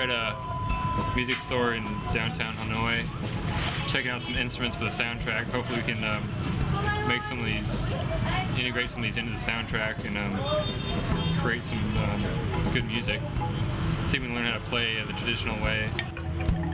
at a music store in downtown Hanoi, checking out some instruments for the soundtrack. Hopefully we can make some of these, integrate some of these into the soundtrack and create some good music. See if we can learn how to play the traditional way.